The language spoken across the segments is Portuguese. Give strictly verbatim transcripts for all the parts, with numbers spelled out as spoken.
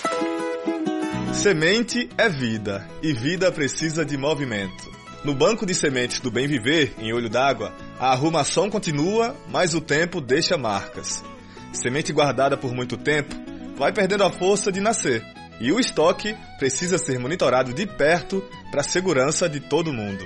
Semente é vida, e vida precisa de movimento. No banco de sementes do Bem Viver, em Olho d'Água, a arrumação continua, mas o tempo deixa marcas. Semente guardada por muito tempo vai perdendo a força de nascer, e o estoque precisa ser monitorado de perto para a segurança de todo mundo.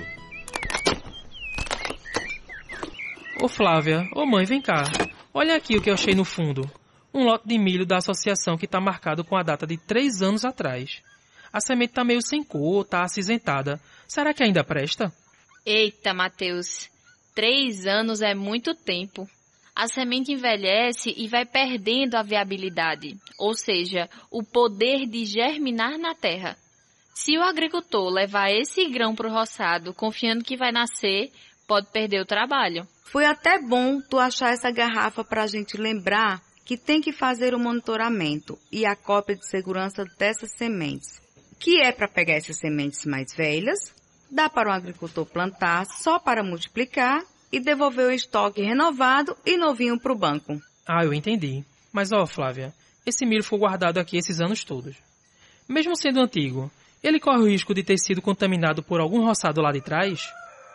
Ô Flávia, ô mãe, vem cá. Olha aqui o que eu achei no fundo. Um lote de milho da associação que está marcado com a data de três anos atrás. A semente está meio sem cor, está acinzentada. Será que ainda presta? Eita, Matheus. Três anos é muito tempo. A semente envelhece e vai perdendo a viabilidade, ou seja, o poder de germinar na terra. Se o agricultor levar esse grão para o roçado confiando que vai nascer, pode perder o trabalho. Foi até bom tu achar essa garrafa para a gente lembrar que tem que fazer o monitoramento e a cópia de segurança dessas sementes, que é para pegar essas sementes mais velhas, dá para o agricultor plantar só para multiplicar e devolver o estoque renovado e novinho para o banco. Ah, eu entendi. Mas ó, Flávia, esse milho foi guardado aqui esses anos todos. Mesmo sendo antigo, ele corre o risco de ter sido contaminado por algum roçado lá de trás?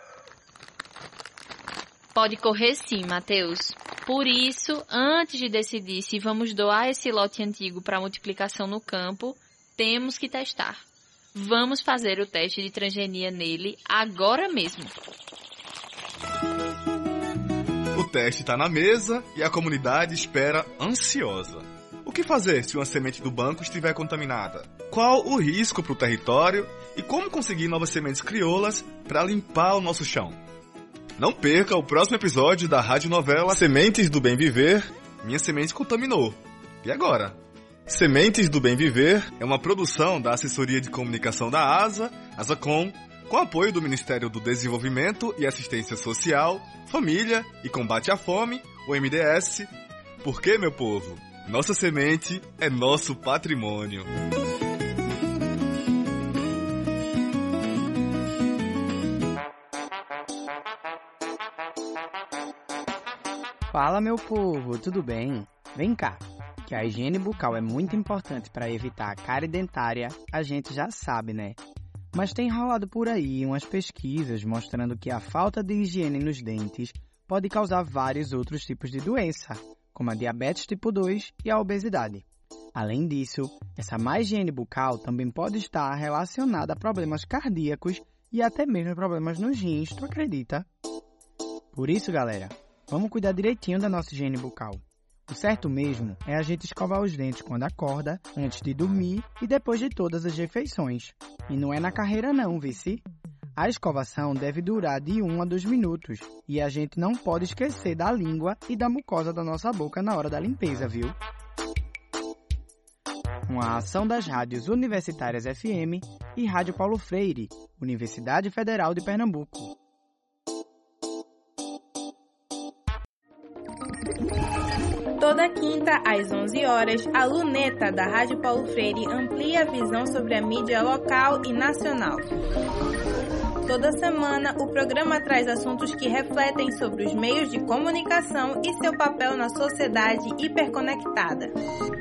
Pode correr sim, Matheus. Por isso, antes de decidir se vamos doar esse lote antigo para multiplicação no campo, temos que testar. Vamos fazer o teste de transgenia nele agora mesmo. O teste está na mesa e a comunidade espera ansiosa. O que fazer se uma semente do banco estiver contaminada? Qual o risco para o território e como conseguir novas sementes crioulas para limpar o nosso chão? Não perca o próximo episódio da radionovela Sementes do Bem Viver, Minha Semente Contaminou. E agora? Sementes do Bem Viver é uma produção da Assessoria de Comunicação da ASA, ASACOM, com apoio do Ministério do Desenvolvimento e Assistência Social, Família e Combate à Fome, o M D S. Porque, meu povo, nossa semente é nosso patrimônio. Fala, meu povo, tudo bem? Vem cá, que a higiene bucal é muito importante para evitar a cárie dentária, a gente já sabe, né? Mas tem rolado por aí umas pesquisas mostrando que a falta de higiene nos dentes pode causar vários outros tipos de doença, como a diabetes tipo dois e a obesidade. Além disso, essa má higiene bucal também pode estar relacionada a problemas cardíacos e até mesmo problemas nos rins, tu acredita? Por isso, galera, vamos cuidar direitinho da nossa higiene bucal. O certo mesmo é a gente escovar os dentes quando acorda, antes de dormir e depois de todas as refeições. E não é na carreira não, vice? A escovação deve durar de um a dois minutos e a gente não pode esquecer da língua e da mucosa da nossa boca na hora da limpeza, viu? Uma ação das rádios Universitárias F M e Rádio Paulo Freire, Universidade Federal de Pernambuco. Toda quinta, às onze horas, a Luneta da Rádio Paulo Freire amplia a visão sobre a mídia local e nacional. Toda semana, o programa traz assuntos que refletem sobre os meios de comunicação e seu papel na sociedade hiperconectada.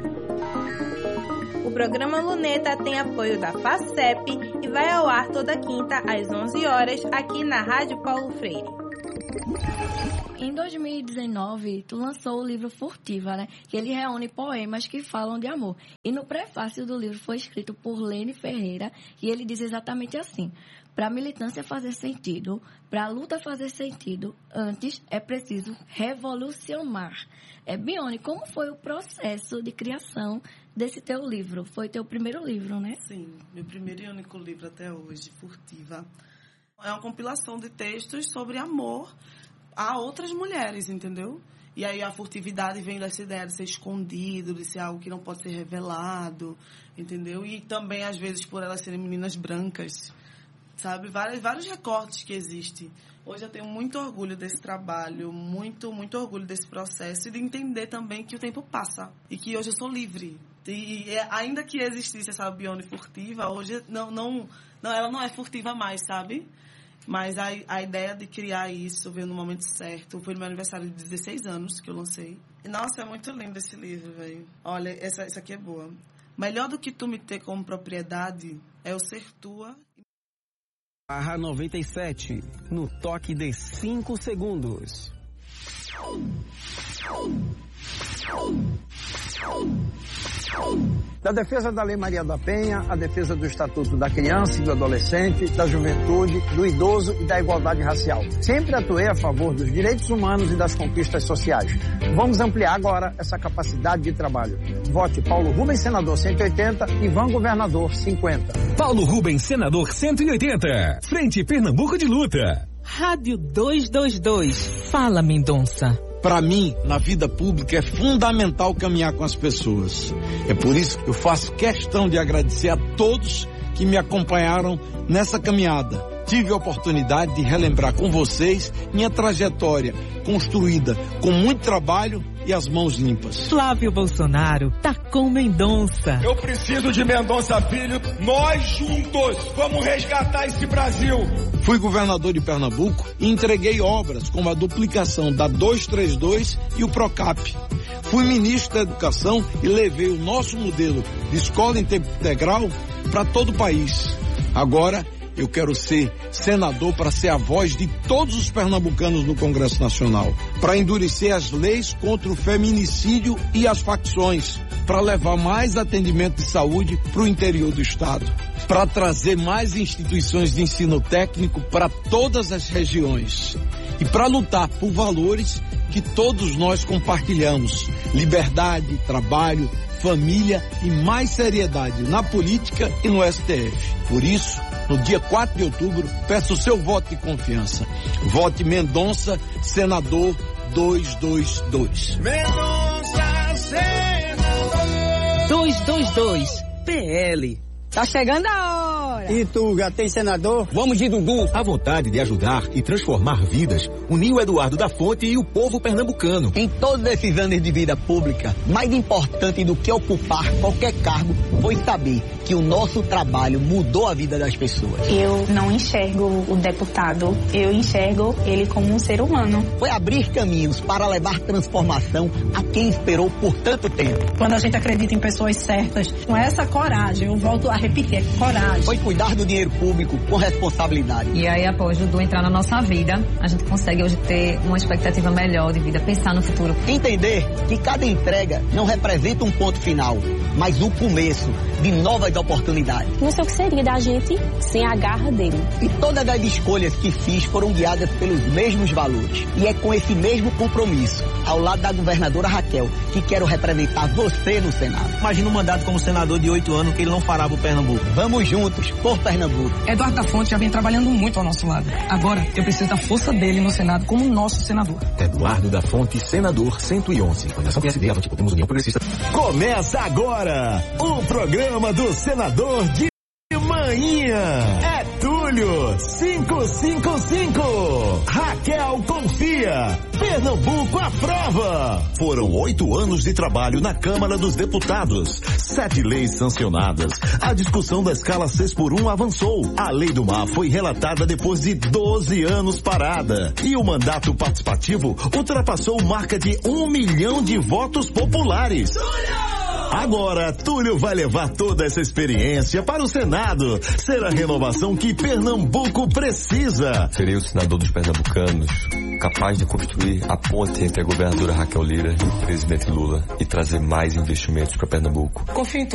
O programa Luneta tem apoio da FACEP e vai ao ar toda quinta, às onze horas, aqui na Rádio Paulo Freire. Em dois mil e dezenove, tu lançou o livro Furtiva, né? Que ele reúne poemas que falam de amor. E no prefácio do livro foi escrito por Lene Ferreira e ele diz exatamente assim: para a militância fazer sentido, para a luta fazer sentido, antes é preciso revolucionar. É, Bione, como foi o processo de criação desse teu livro? Foi teu primeiro livro, né? Sim, meu primeiro e único livro até hoje, Furtiva. É uma compilação de textos sobre amor a outras mulheres, entendeu? E aí a furtividade vem dessa ideia de ser escondido, de ser algo que não pode ser revelado, entendeu? E também, às vezes, por elas serem meninas brancas, sabe? Vários, vários recortes que existem. Hoje eu tenho muito orgulho desse trabalho, muito, muito orgulho desse processo e de entender também que o tempo passa e que hoje eu sou livre. E ainda que existisse essa Bione furtiva, hoje não, não, não, ela não é furtiva mais, sabe? Mas a, a ideia de criar isso veio no momento certo. Foi no meu aniversário de dezesseis anos que eu lancei. E, nossa, é muito lindo esse livro, velho. Olha, essa, essa aqui é boa. Melhor do que tu me ter como propriedade é eu ser tua. Barra noventa e sete, no toque de cinco segundos. Da defesa da Lei Maria da Penha, a defesa do Estatuto da Criança e do Adolescente, da Juventude, do Idoso e da igualdade racial. Sempre atuei a favor dos direitos humanos e das conquistas sociais. Vamos ampliar agora essa capacidade de trabalho. Vote Paulo Rubens, senador cento e oitenta, Ivan Governador cinquenta. Paulo Rubens, senador cento e oitenta. Frente Pernambuco de Luta. Rádio duzentos e vinte e dois. Fala, Mendonça. Para mim, na vida pública, é fundamental caminhar com as pessoas. É por isso que eu faço questão de agradecer a todos que me acompanharam nessa caminhada. Tive a oportunidade de relembrar com vocês minha trajetória construída com muito trabalho e as mãos limpas. Flávio Bolsonaro tá com Mendonça. Eu preciso de Mendonça Filho. Nós juntos vamos resgatar esse Brasil. Fui governador de Pernambuco e entreguei obras como a duplicação da duzentos e trinta e dois e o Procap. Fui ministro da Educação e levei o nosso modelo de escola em tempo integral para todo o país. Agora, eu quero ser senador para ser a voz de todos os pernambucanos no Congresso Nacional, para endurecer as leis contra o feminicídio e as facções, para levar mais atendimento de saúde para o interior do estado, para trazer mais instituições de ensino técnico para todas as regiões e para lutar por valores que todos nós compartilhamos: liberdade, trabalho, família e mais seriedade na política e no S T F. Por isso, no dia quatro de outubro, peço o seu voto de confiança. Vote Mendonça, senador duzentos e vinte e dois. Mendonça, senador. duzentos e vinte e dois, P L. Tá chegando a hora. E tu, já tem senador? Vamos de Dudu. A vontade de ajudar e transformar vidas uniu o Eduardo da Fonte e o povo pernambucano. Em todos esses anos de vida pública, mais importante do que ocupar qualquer cargo foi saber que o nosso trabalho mudou a vida das pessoas. Eu não enxergo o deputado, eu enxergo ele como um ser humano. Foi abrir caminhos para levar transformação a quem esperou por tanto tempo. Quando a gente acredita em pessoas certas, com essa coragem, eu volto a repetir, coragem. Foi cuidar do dinheiro público com responsabilidade. E aí, após o Dudu entrar na nossa vida, a gente consegue hoje ter uma expectativa melhor de vida, pensar no futuro. Entender que cada entrega não representa um ponto final, mas o começo de novas oportunidades. Não sei o que seria da gente sem a garra dele. E todas as escolhas que fiz foram guiadas pelos mesmos valores. E é com esse mesmo compromisso, ao lado da governadora Raquel, que quero representar você no Senado. Imagina um mandato como senador de oito anos que ele não fará pro Pernambuco. Vamos juntos, por Pernambuco. Eduardo da Fonte já vem trabalhando muito ao nosso lado. Agora, eu preciso da força dele no Senado como nosso senador. Eduardo da Fonte, senador cento e onze. Fundação P S D, Avante, Podemos, União Progressista. Começa agora o programa do senador de manhã. É Túlio cinco cinco cinco. Raquel confia. Pernambuco aprova. Foram oito anos de trabalho na Câmara dos Deputados. Sete leis sancionadas. A discussão da escala seis por um avançou. A Lei do Mar foi relatada depois de doze anos parada. E o mandato participativo ultrapassou marca de um milhão de votos populares. Túlio! Agora, Túlio vai levar toda essa experiência para o Senado. Ser a renovação que Pernambuco precisa. Serei o senador dos pernambucanos, capaz de construir a ponte entre a governadora Raquel Lira e o presidente Lula e trazer mais investimentos para Pernambuco. Confio em